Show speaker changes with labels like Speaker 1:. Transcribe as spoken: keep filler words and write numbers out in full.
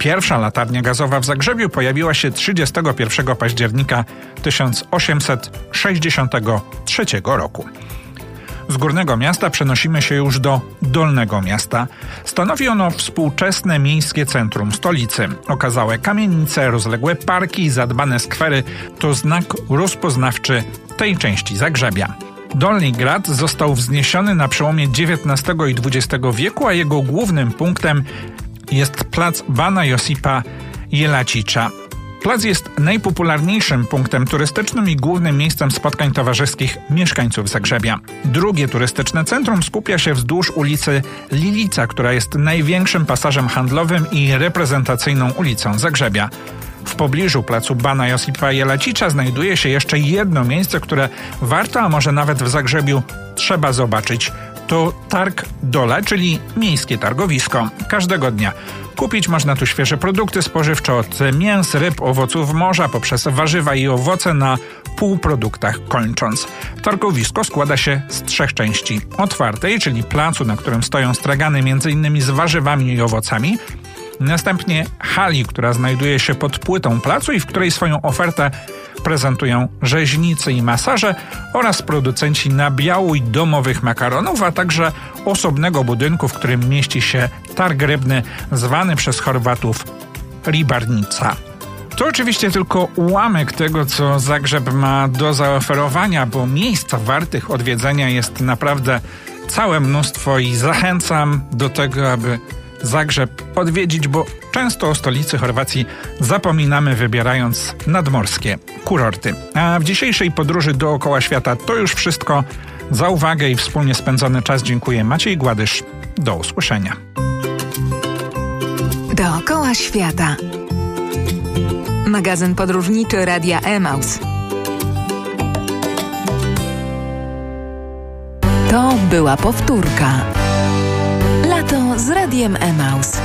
Speaker 1: Pierwsza latarnia gazowa w Zagrzebiu pojawiła się trzydziestego pierwszego października tysiąc osiemset sześćdziesiątego trzeciego roku. Z Górnego Miasta przenosimy się już do Dolnego Miasta. Stanowi ono współczesne miejskie centrum stolicy. Okazałe kamienice, rozległe parki i zadbane skwery to znak rozpoznawczy tej części Zagrzebia. Dolny Grad został wzniesiony na przełomie dziewiętnastego i dwudziestego wieku, a jego głównym punktem jest plac Bana Josipa Jelacicza. Plac jest najpopularniejszym punktem turystycznym i głównym miejscem spotkań towarzyskich mieszkańców Zagrzebia. Drugie turystyczne centrum skupia się wzdłuż ulicy Lilica, która jest największym pasażem handlowym i reprezentacyjną ulicą Zagrzebia. W pobliżu placu Bana Josipa Jelacicza znajduje się jeszcze jedno miejsce, które warto, a może nawet w Zagrzebiu trzeba zobaczyć. To Targ Dola, czyli miejskie targowisko. Każdego dnia kupić można tu świeże produkty spożywcze od mięs, ryb, owoców morza, poprzez warzywa i owoce na półproduktach kończąc. Targowisko składa się z trzech części. Otwartej, czyli placu, na którym stoją stragany m.in. z warzywami i owocami. Następnie hali, która znajduje się pod płytą placu i w której swoją ofertę prezentują rzeźnicy i masaże oraz producenci nabiału i domowych makaronów, a także osobnego budynku, w którym mieści się targ rybny zwany przez Chorwatów Ribarnica. To oczywiście tylko ułamek tego, co Zagrzeb ma do zaoferowania, bo miejsc wartych odwiedzenia jest naprawdę całe mnóstwo i zachęcam do tego, aby Zagrzeb odwiedzić, bo często o stolicy Chorwacji zapominamy, wybierając nadmorskie kurorty. A w dzisiejszej podróży dookoła świata to już wszystko. Za uwagę i wspólnie spędzony czas dziękuję. Maciej Gładysz. Do usłyszenia.
Speaker 2: Dookoła świata. Magazyn podróżniczy Radia Emaus. To była powtórka. Lato z Radiem Emaus.